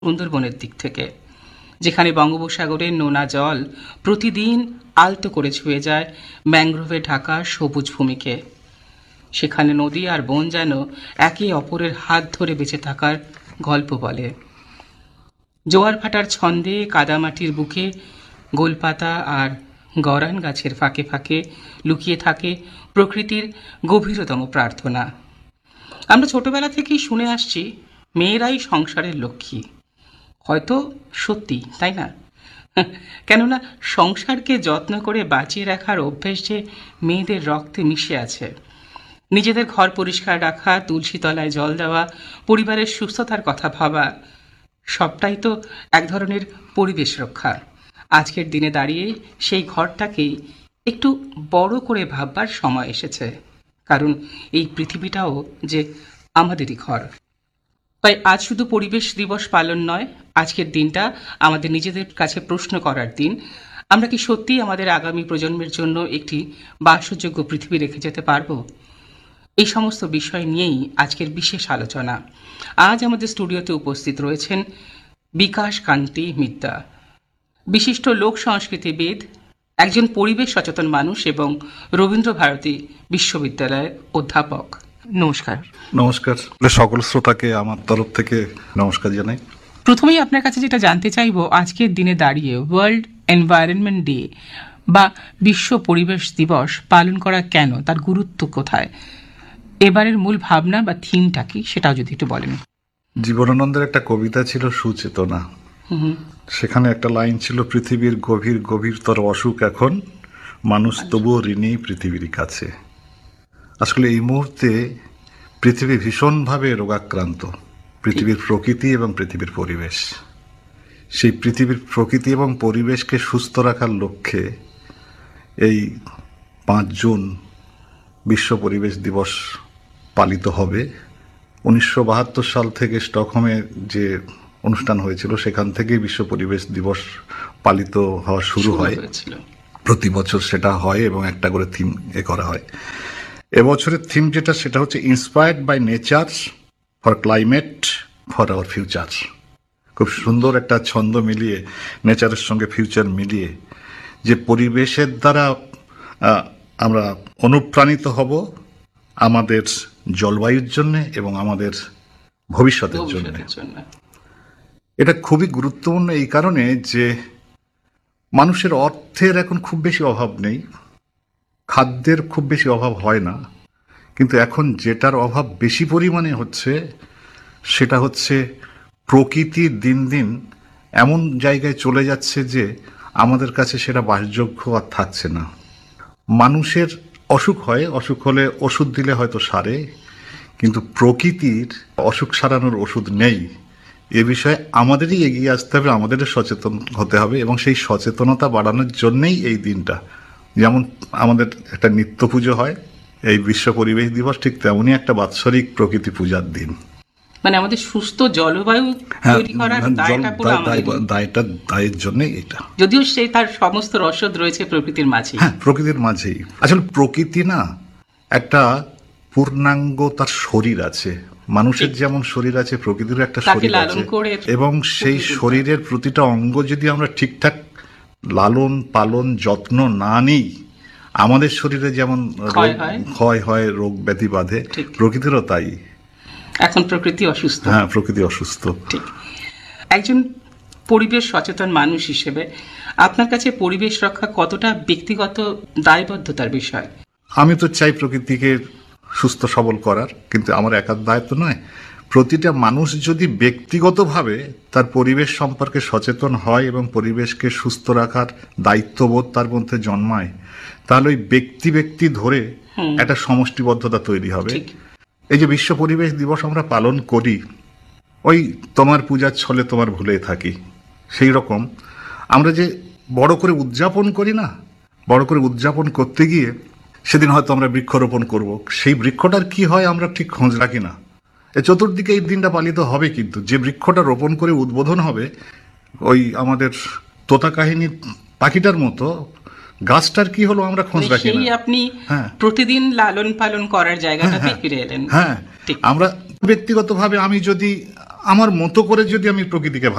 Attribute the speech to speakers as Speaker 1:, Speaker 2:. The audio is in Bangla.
Speaker 1: সুন্দরবনের দিক থেকে, যেখানে বঙ্গোপসাগরের নোনা জল প্রতিদিন আলতো করে ছুঁয়ে যায় ম্যানগ্রোভে ঢাকা সবুজ ভূমিকে। সেখানে নদী আর বন যেন একে অপরের হাত ধরে বেঁচে থাকার গল্প বলে। জোয়ার ভাটার ছন্দে কাদামাটির বুকে গোলপাতা আর গরান গাছের ফাঁকে ফাঁকে লুকিয়ে থাকে প্রকৃতির গভীরতম প্রার্থনা। আমরা ছোটবেলা থেকেই শুনে আসছি মেয়েরাই সংসারের লক্ষ্মী। হয়তো সত্যি, তাই না? কেননা সংসারকে যত্ন করে বাঁচিয়ে রাখার অভ্যেস যে মেয়েদের রক্তে মিশে আছে। নিজেদের ঘর পরিষ্কার রাখা, তুলসী তলায় জল দেওয়া, পরিবারের সুস্থতার কথা ভাবা, সবটাই তো এক ধরনের পরিবেশ রক্ষা। আজকের দিনে দাঁড়িয়ে সেই ঘরটাকেই একটু বড় করে ভাববার সময় এসেছে, কারণ এই পৃথিবীটাও যে আমাদেরই ঘর। তাই আজ শুধু পরিবেশ দিবস পালন নয়, আজকের দিনটা আমাদের নিজেদের কাছে প্রশ্ন করার দিন। আমরা কি সত্যিই আমাদের আগামী প্রজন্মের জন্য একটি বাসযোগ্য পৃথিবী রেখে যেতে পারবো? এই সমস্ত বিষয় নিয়েই আজকের বিশেষ আলোচনা। আজ আমাদের স্টুডিওতে উপস্থিত রয়েছেন বিকাশ কান্তি মিদ্যা, বিশিষ্ট লোক সংস্কৃতিবিদ, একজন পরিবেশ সচেতন মানুষ এবং রবীন্দ্রভারতী বিশ্ববিদ্যালয়ের অধ্যাপক। নমস্কার।
Speaker 2: নমস্কার। সকল শ্রোতাকে আমার তরফ থেকে নমস্কার জানাই।
Speaker 1: প্রথমেই আপনার কাছে যেটা জানতে চাইব, আজকের দিনে দাঁড়িয়ে ওয়ার্ল্ড এনভায়রনমেন্ট ডে বা বিশ্ব পরিবেশ দিবস পালন করা কেন, তার গুরুত্ব কোথায়, এবারের মূল ভাবনা বা থিমটা কি, সেটাও যদি একটু বলেন।
Speaker 2: জীবনানন্দের একটা কবিতা ছিল সুচেতনা। সেখানে একটা লাইন ছিল, পৃথিবীর গভীর গভীরতর অসুখ এখন, মানুষ তবুও ঋণী পৃথিবীর কাছে। আসলে এই মুহূর্তে পৃথিবী ভীষণভাবে রোগাক্রান্ত। পৃথিবীর প্রকৃতি এবং পৃথিবীর পরিবেশ, সেই পৃথিবীর প্রকৃতি এবং পরিবেশকে সুস্থ রাখার লক্ষ্যে এই 5 জুন বিশ্ব পরিবেশ দিবস পালিত হবে। 1972 সাল থেকে স্টকহোমে যে অনুষ্ঠান হয়েছিল, সেখান থেকেই বিশ্ব পরিবেশ দিবস পালিত হওয়া শুরু হয়। প্রতি বছর সেটা হয় এবং একটা করে থিম করা হয়। এবছরের থিম যেটা, সেটা হচ্ছে inspired by nature for climate for our future. খুব সুন্দর একটা ছন্দ মিলিয়ে, নেচারের সঙ্গে ফিউচার মিলিয়ে, যে পরিবেশের দ্বারা আমরা অনুপ্রাণিত হব আমাদের জলবায়ুর জন্য এবং আমাদের ভবিষ্যতের জন্য। এটা খুবই গুরুত্বপূর্ণ এই কারণে যে মানুষের অর্থের এখন খুব বেশি অভাব নেই, খাদ্যের খুব বেশি অভাব হয় না, কিন্তু এখন যেটার অভাব বেশি পরিমাণে হচ্ছে সেটা হচ্ছে প্রকৃতি দিন দিন এমন জায়গায় চলে যাচ্ছে যে আমাদের কাছে সেটা বাসযোগ্য আর থাকছে না। মানুষের অসুখ হয়, অসুখ হলে ওষুধ দিলে হয়তো সারে, কিন্তু প্রকৃতির অসুখ সারানোর ওষুধ নেই। এ বিষয়ে আমাদেরই এগিয়ে আসতে হবে, আমাদেরই সচেতন হতে হবে এবং সেই সচেতনতা বাড়ানোর জন্যই এই দিনটা। যেমন আমাদের একটা নিত্য পুজো হয়, এই বিশ্ব পরিবেশ দিবস ঠিক তেমনই একটা বাৎসরিক প্রকৃতি পূজার দিন।
Speaker 1: মানে আমাদের সুস্থ জলবায়ু তৈরি করার
Speaker 2: দায়ের জন্য এটা,
Speaker 1: যদিও সেই তার সমস্ত রসদ রয়েছে প্রকৃতির মাঝে।
Speaker 2: হ্যাঁ, প্রকৃতির মাঝেই। আসলে প্রকৃতি না একটা পূর্ণাঙ্গ, তার শরীর আছে। মানুষের যেমন শরীর আছে, প্রকৃতিরও একটা শরীর আছে, এবং সেই শরীরের প্রতিটা অঙ্গ যদি আমরা ঠিকঠাক লালন পালন যত্ন না নিই, আমাদের শরীরে যেমন ক্ষয় হয়, রোগ ব্যাধি বাঁধে, প্রকৃতিরও তাই।
Speaker 1: এখন প্রকৃতি অসুস্থ।
Speaker 2: হ্যাঁ, প্রকৃতি অসুস্থ।
Speaker 1: ঠিক। একজন পরিবেশ সচেতন মানুষ হিসেবে আপনার কাছে পরিবেশ রক্ষা কতটা ব্যক্তিগত দায়বদ্ধতার বিষয়?
Speaker 2: আমি তো চাই প্রকৃতিকে সুস্থ সবল করার, কিন্তু আমার একার দায়িত্ব নয়। প্রতিটা মানুষ যদি ব্যক্তিগতভাবে তার পরিবেশ সম্পর্কে সচেতন হয় এবং পরিবেশকে সুস্থ রাখার দায়িত্ববোধ তার মধ্যে জন্মায়, তাহলে ওই ব্যক্তি ধরে একটা সমষ্টিবদ্ধতা তৈরি হবে। এই যে বিশ্ব পরিবেশ দিবস আমরা পালন করি, ওই তোমার পূজার ছলে তোমার ভুলে থাকি, সেই রকম আমরা যে বড় করে উদযাপন করি না, বড় করে উদযাপন করতে গিয়ে সেদিন হয়তো আমরা বৃক্ষরোপণ করব, সেই বৃক্ষটার কি হয় আমরা ঠিক খোঁজ রাখি না। চতুর্দিকে এই দিনটা পালিত হবে, কিন্তু যে বৃক্ষটা রোপণ করে উদ্বোধন হবে, ওই আমাদের তোতা কাহিনীর পাখিটার মতো গাছটার কি হলো আমরা খোঁজ রাখি না।
Speaker 1: আপনি প্রতিদিন লালন পালন করার জায়গাটাতে ফিরে এলেন।
Speaker 2: হ্যাঁ, আমরা ব্যক্তিগতভাবে আমি যদি আমার মতো করে যদি আমি প্রকৃতিকে